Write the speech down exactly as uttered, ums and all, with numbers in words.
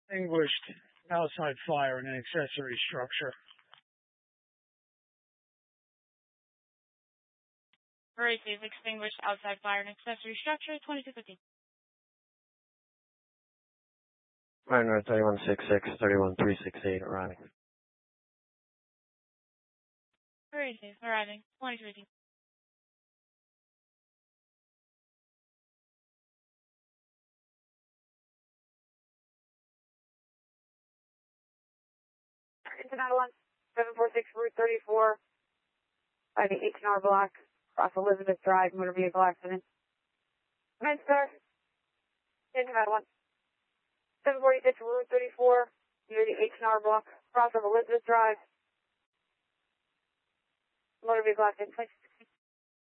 Extinguished outside fire in an accessory structure. Racing extinguished outside fire in accessory structure, twenty-two fifty. Minor thirty-one sixty-six, thirty-one three sixty-eight arriving. Racing arriving, twenty-two fifty. Into nine one, seven four six, Route thirty-four, by the eighteen hour block, across Elizabeth Drive, motor vehicle accident. nine star, into nine one, seven forty-six, Route thirty-four, near the eighteen hour block, across of Elizabeth Drive, motor vehicle accident, please.